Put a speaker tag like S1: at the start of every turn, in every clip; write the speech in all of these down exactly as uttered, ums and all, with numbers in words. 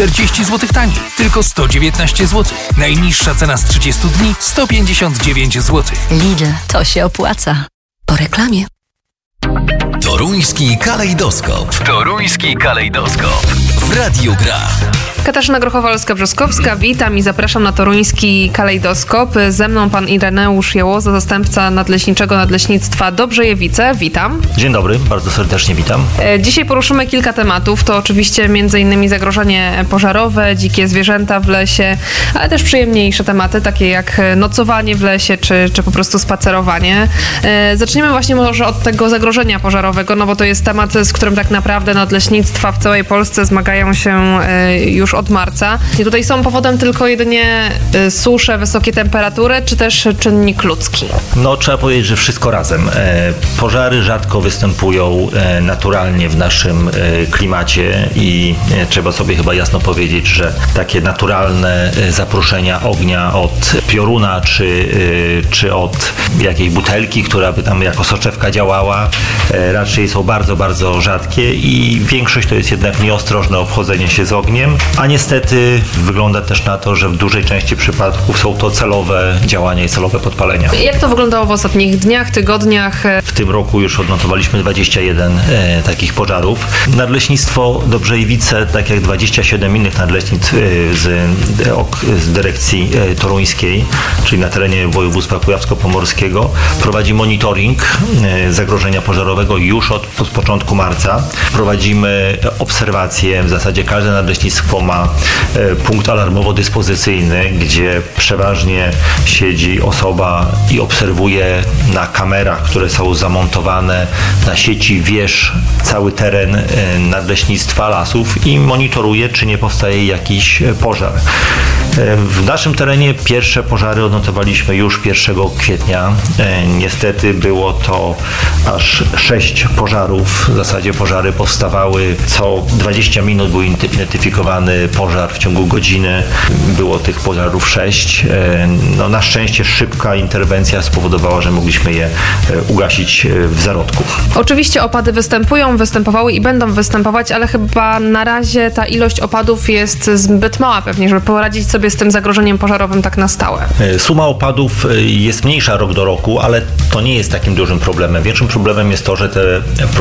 S1: czterdzieści złotych taniej. Tylko sto dziewiętnaście złotych. Najniższa cena z trzydziestu dni sto pięćdziesiąt dziewięć złotych.
S2: Lidl, to się opłaca. Po reklamie.
S3: Toruński kalejdoskop. Toruński kalejdoskop. W Radiu Gra.
S4: Katarzyna Grochowalska-Brzoskowska, witam i zapraszam na toruński kalejdoskop. Ze mną pan Ireneusz Jałoza, zastępca nadleśniczego Nadleśnictwa Dobrzejewice. Witam.
S5: Dzień dobry, bardzo serdecznie witam.
S4: Dzisiaj poruszymy kilka tematów. To oczywiście między innymi zagrożenie pożarowe, dzikie zwierzęta w lesie, ale też przyjemniejsze tematy, takie jak nocowanie w lesie, czy, czy po prostu spacerowanie. Zaczniemy właśnie może od tego zagrożenia pożarowego, no bo to jest temat, z którym tak naprawdę nadleśnictwa w całej Polsce zmagają się już od marca. I tutaj są powodem tylko jedynie susze, wysokie temperatury, czy też czynnik ludzki?
S5: No trzeba powiedzieć, że wszystko razem. Pożary rzadko występują naturalnie w naszym klimacie i trzeba sobie chyba jasno powiedzieć, że takie naturalne zaproszenia ognia od pioruna, czy, czy od jakiejś butelki, która by tam jako soczewka działała, raczej są bardzo, bardzo rzadkie i większość to jest jednak nieostrożne obchodzenie się z ogniem, a niestety wygląda też na to, że w dużej części przypadków są to celowe działania i celowe podpalenia.
S4: Jak to wyglądało w ostatnich dniach, tygodniach? W
S5: tym roku już odnotowaliśmy dwadzieścia jeden e, takich pożarów. Nadleśnictwo Dobrzejewice, tak jak dwadzieścia siedem innych nadleśnictw e, z, e, z dyrekcji e, toruńskiej, czyli na terenie województwa kujawsko-pomorskiego, prowadzi monitoring e, zagrożenia pożarowego już od, od początku marca. Prowadzimy obserwacje, w zasadzie każde nadleśnictwo ma e, punkt alarmowo-dyspozycyjny, gdzie przeważnie siedzi osoba i obserwuje na kamerach, które są zamontowane na sieci wież cały teren e, nadleśnictwa lasów i monitoruje, czy nie powstaje jakiś pożar. E, w naszym terenie pierwsze pożary odnotowaliśmy już pierwszego kwietnia. E, niestety było to aż sześć pożarów. W zasadzie pożary powstawały co dwadzieścia minut, był identyfikowany pożar w ciągu godziny. Było tych pożarów sześć. No, na szczęście szybka interwencja spowodowała, że mogliśmy je ugasić w zarodku.
S4: Oczywiście opady występują, występowały i będą występować, ale chyba na razie ta ilość opadów jest zbyt mała pewnie, żeby poradzić sobie z tym zagrożeniem pożarowym tak na stałe.
S5: Suma opadów jest mniejsza rok do roku, ale to nie jest takim dużym problemem. Większym problemem jest to, że te,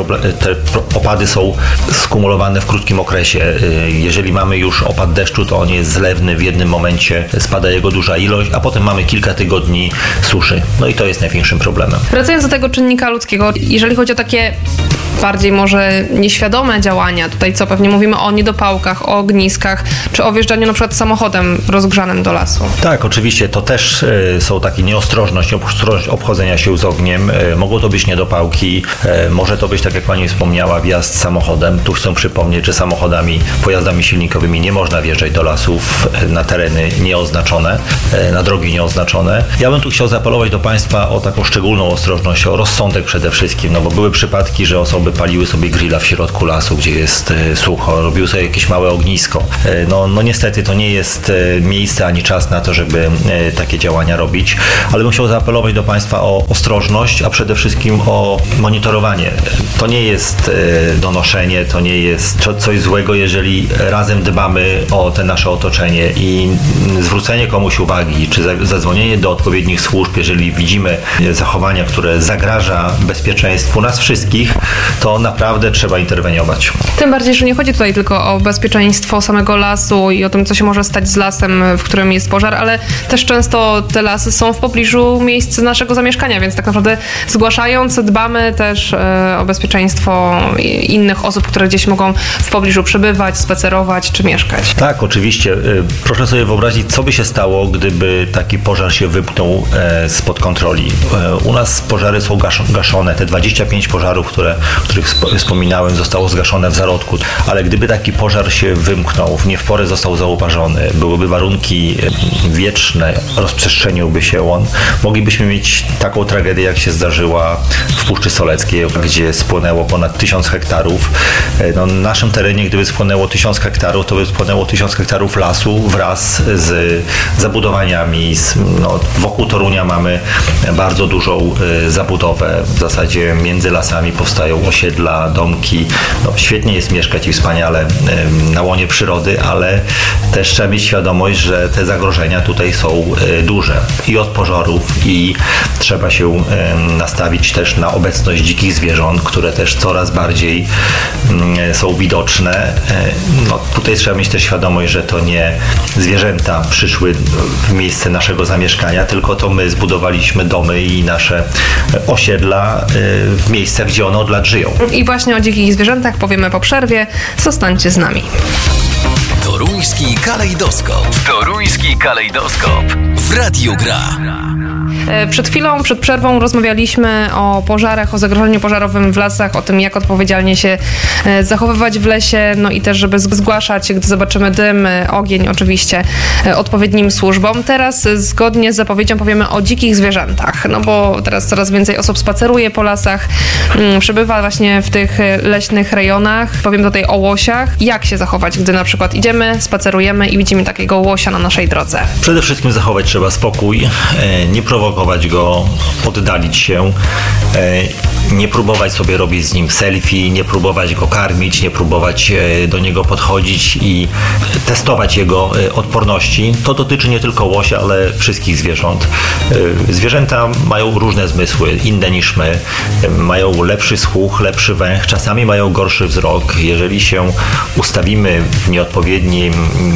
S5: te opady są skumulowane w krótkim okresie. Jeżeli mamy już opad deszczu, to on jest zlewny, w jednym momencie spada jego duża ilość, a potem mamy kilka tygodni suszy. No i to jest największym problemem.
S4: Wracając do tego czynnika ludzkiego, jeżeli chodzi o takie bardziej może nieświadome działania, tutaj co pewnie mówimy o niedopałkach, o ogniskach, czy o wjeżdżaniu na przykład samochodem rozgrzanym do lasu.
S5: Tak, oczywiście, to też y, są takie nieostrożność, ostrożność obchodzenia się z ogniem. Y, mogą to być niedopałki, y, może to być, tak jak pani wspomniała, wjazd samochodem. Tu chcę przypomnieć, że samochodami, pojazdami silnikowymi nie można wjeżdżać do lasów y, na tereny nieoznaczone, y, na drogi nieoznaczone. Ja bym tu chciał zaapelować do państwa o taką szczególną ostrożność, o rozsądek przede wszystkim, no bo były przypadki, że osoby paliły sobie grilla w środku lasu, gdzie jest y, sucho, robiły sobie jakieś małe ognisko. Y, no, no niestety to nie jest y, miejsce ani czas na to, żeby y, takie działania robić, ale bym chciał zaapelować do państwa o ostrożność, a przede wszystkim o monitorowanie. To nie jest y, donoszenie, to nie jest co, coś złego, jeżeli razem dbamy o te nasze otoczenie i zwrócenie komuś uwagi, czy za, zadzwonienie do odpowiednich służb, jeżeli widzimy zachowania, które zagraża bezpieczeństwu nas wszystkich, to naprawdę trzeba interweniować.
S4: Tym bardziej, że nie chodzi tutaj tylko o bezpieczeństwo samego lasu i o tym, co się może stać z lasem, w którym jest pożar, ale też często te lasy są w pobliżu miejsc naszego zamieszkania, więc tak naprawdę zgłaszając, dbamy też o bezpieczeństwo innych osób, które gdzieś mogą w pobliżu przebywać, spacerować czy mieszkać.
S5: Tak, oczywiście. Proszę sobie wyobrazić, co by się stało, gdyby taki pożar się wymknął spod kontroli. U nas pożary są gaszone. Te dwadzieścia pięć pożarów, które, o których wspominałem, zostało zgaszone w zarodku, ale gdyby taki pożar się wymknął, w nie w porę został zauważony, byłyby warunki wieczne, rozprzestrzeniłby się on, moglibyśmy mieć taką tragedię, jak się zdarzyła w Puszczy Soleckiej, gdzie spłonęło ponad tysiąc hektarów. No, na naszym terenie, gdyby spłonęło tysiąc hektarów, to by spłonęło tysiąc hektarów lasu wraz z zabudowaniami. Z, no, wokół Torunia mamy bardzo dużą y, zabudowę. W zasadzie między lasami powstają osiedla, domki. No, świetnie jest mieszkać i wspaniale y, na łonie przyrody, ale też trzeba mieć świadomość, że te zagrożenia tutaj są y, duże. I od pożarów, i trzeba się y, nastawić też na obecność dzikich zwierząt, które też coraz bardziej y, są widoczne. Y, no, tutaj trzeba mieć też świadomość, że to nie zwierzęta przyszły w miejsce naszego zamieszkania, tylko to my zbudowaliśmy domy i nasze osiedla w miejscach, gdzie one od lat żyją.
S4: I właśnie o dzikich zwierzętach powiemy po przerwie. Zostańcie z nami.
S1: Toruński kalejdoskop.
S3: Toruński kalejdoskop.
S1: W Radiu Gra.
S4: Przed chwilą, przed przerwą rozmawialiśmy o pożarach, o zagrożeniu pożarowym w lasach, o tym, jak odpowiedzialnie się zachowywać w lesie, no i też, żeby zgłaszać, gdy zobaczymy dym, ogień oczywiście odpowiednim służbom. Teraz zgodnie z zapowiedzią powiemy o dzikich zwierzętach, no bo teraz coraz więcej osób spaceruje po lasach, przebywa właśnie w tych leśnych rejonach. Powiem tutaj o łosiach. Jak się zachować, gdy na przykład idziemy, spacerujemy i widzimy takiego łosia na naszej drodze?
S5: Przede wszystkim zachować trzeba spokój, nie prowokować go, oddalić się, nie próbować sobie robić z nim selfie, nie próbować go karmić, nie próbować do niego podchodzić i testować jego odporności. To dotyczy nie tylko łosia, ale wszystkich zwierząt. Zwierzęta mają różne zmysły, inne niż my. Mają lepszy słuch, lepszy węch, czasami mają gorszy wzrok. Jeżeli się ustawimy w nieodpowiednim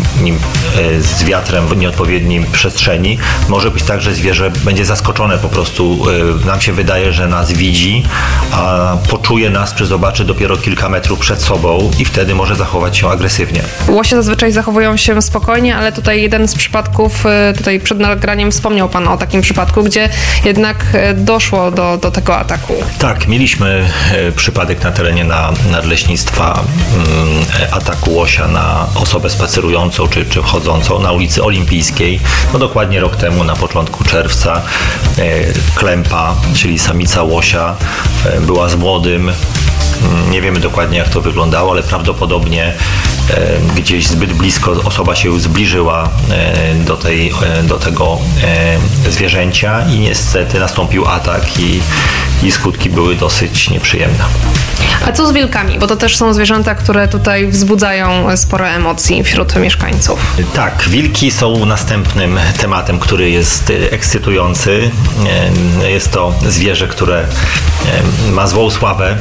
S5: z wiatrem, w nieodpowiednim przestrzeni, może być tak, że zwierzę będzie zaskoczone po prostu. Nam się wydaje, że nas widzi, a poczuje nas, czy zobaczy dopiero kilka metrów przed sobą i wtedy może zachować się agresywnie.
S4: Łosie zazwyczaj zachowują się spokojnie, ale tutaj jeden z przypadków, tutaj przed nagraniem wspomniał Pan o takim przypadku, gdzie jednak doszło do, do tego ataku.
S5: Tak, mieliśmy przypadek na terenie na nadleśnictwa ataku łosia na osobę spacerującą czy, czy chodzącą na ulicy Olimpijskiej. No dokładnie rok temu, na początku czerwca, klępa, czyli samica łosia, była z młodym. Nie wiemy dokładnie, jak to wyglądało, ale prawdopodobnie e, gdzieś zbyt blisko osoba się zbliżyła e, do, tej, e, do tego e, zwierzęcia i niestety nastąpił atak i, i skutki były dosyć nieprzyjemne.
S4: A co z wilkami? Bo to też są zwierzęta, które tutaj wzbudzają sporo emocji wśród mieszkańców.
S5: Tak, wilki są następnym tematem, który jest ekscytujący. Jest to zwierzę, które ma złą sławę.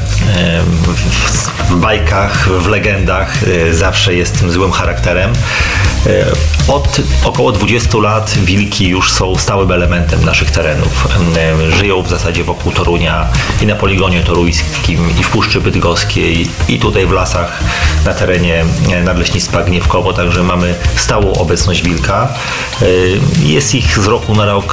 S5: W bajkach, w legendach zawsze jest tym złym charakterem. Od około dwudziestu lat wilki już są stałym elementem naszych terenów. Żyją w zasadzie wokół Torunia i na poligonie toruńskim, i w Puszczy Bydgoskiej, i tutaj w lasach na terenie Nadleśnictwa Gniewkowo, także mamy stałą obecność wilka. Jest ich z roku na rok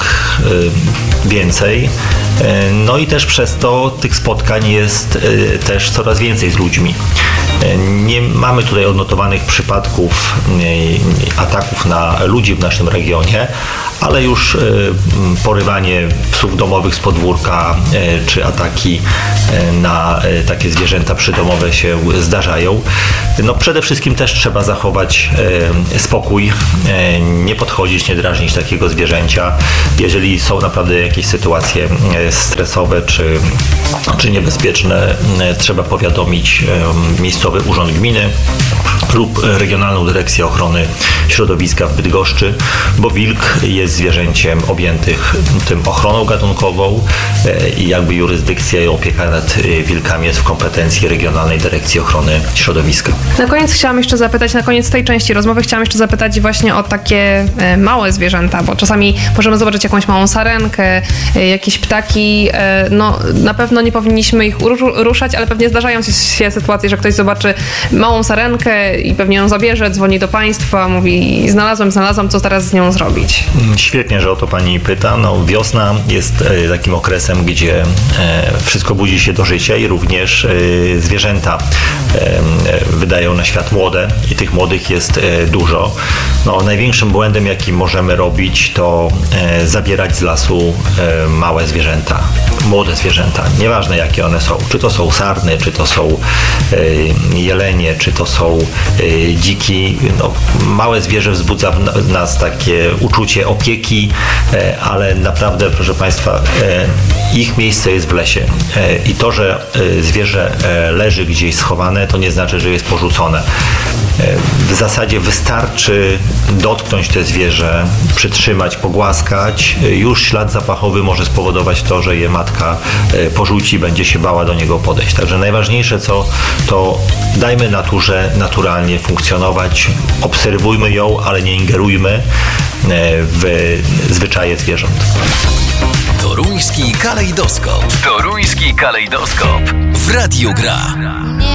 S5: więcej. No i też przez to tych spotkań jest też coraz więcej z ludźmi. Nie mamy tutaj odnotowanych przypadków ataków na ludzi w naszym regionie, ale już porywanie psów domowych z podwórka czy ataki na takie zwierzęta przydomowe się zdarzają. No przede wszystkim też trzeba zachować spokój, nie podchodzić, nie drażnić takiego zwierzęcia. Jeżeli są naprawdę jakieś sytuacje stresowe czy, czy niebezpieczne, trzeba powiadomić miejscowy urząd gminy lub Regionalną Dyrekcję Ochrony Środowiska w Bydgoszczy, bo wilk jest zwierzęciem objętych tym ochroną gatunkową i jakby jurysdykcja i opieka nad wilkami jest w kompetencji Regionalnej Dyrekcji Ochrony Środowiska.
S4: Na koniec chciałam jeszcze zapytać, na koniec tej części rozmowy chciałam jeszcze zapytać właśnie o takie małe zwierzęta, bo czasami możemy zobaczyć jakąś małą sarenkę, jakieś ptaki, no na pewno nie powinniśmy ich ruszać, ale pewnie zdarzają się sytuacje, że ktoś zobaczy zobaczy małą sarenkę i pewnie ją zabierze, dzwoni do państwa, mówi znalazłem, znalazłam, co teraz z nią zrobić?
S5: Świetnie, że o to pani pyta. No, wiosna jest e, takim okresem, gdzie e, wszystko budzi się do życia i również e, zwierzęta e, wydają na świat młode i tych młodych jest e, dużo. No, największym błędem, jaki możemy robić, to e, zabierać z lasu e, małe zwierzęta, młode zwierzęta, nieważne jakie one są, czy to są sarny, czy to są e, jelenie, czy to są e, dziki. No, małe zwierzę wzbudza w nas takie uczucie opieki, e, ale naprawdę, proszę Państwa, e, ich miejsce jest w lesie e, i to, że e, zwierzę e, leży gdzieś schowane, to nie znaczy, że jest porzucone. W zasadzie wystarczy dotknąć te zwierzę, przytrzymać, pogłaskać. Już ślad zapachowy może spowodować to, że je matka porzuci, będzie się bała do niego podejść. Także najważniejsze co, to dajmy naturze naturalnie funkcjonować, obserwujmy ją, ale nie ingerujmy w zwyczaje zwierząt.
S1: Toruński kalejdoskop.
S3: Toruński kalejdoskop.
S1: W Radiu Gra.